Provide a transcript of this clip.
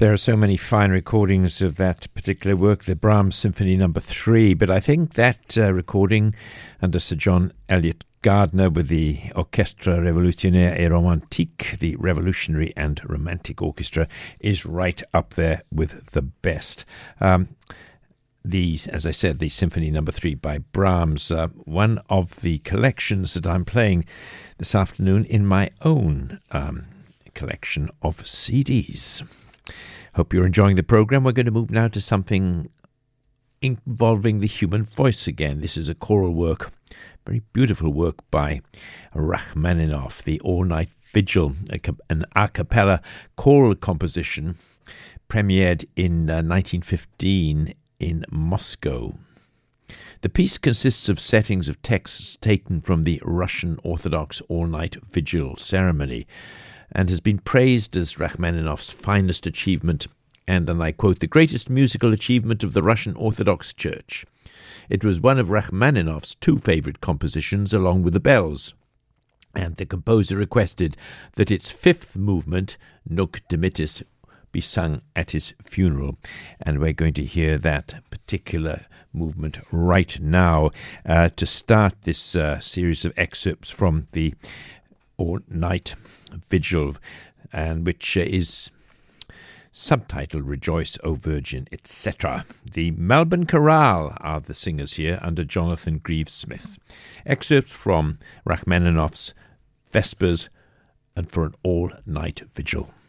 There are so many fine recordings of that particular work, the Brahms Symphony No. 3, but I think that recording under Sir John Eliot Gardner with the Orchestre Révolutionnaire et Romantique, the Revolutionary and Romantic Orchestra, is right up there with the best. As I said, the Symphony No. 3 by Brahms, one of the collections that I'm playing this afternoon in my own collection of CDs. Hope you're enjoying the program. We're going to move now to something involving the human voice again. This is a choral work, very beautiful work by Rachmaninoff, the All-Night Vigil, an a cappella choral composition premiered in 1915 in Moscow. The piece consists of settings of texts taken from the Russian Orthodox All-Night Vigil ceremony, and has been praised as Rachmaninoff's finest achievement and I quote, the greatest musical achievement of the Russian Orthodox Church. It was one of Rachmaninoff's two favourite compositions along with the bells, and the composer requested that its fifth movement, Nunc Dimittis, be sung at his funeral. And we're going to hear that particular movement right now to start this series of excerpts from the All-Night Vigil, and which is subtitled Rejoice, O Virgin, etc. The Melbourne Chorale are the singers here under Jonathan Greaves-Smith. Excerpts from Rachmaninoff's Vespers and for an All-Night Vigil.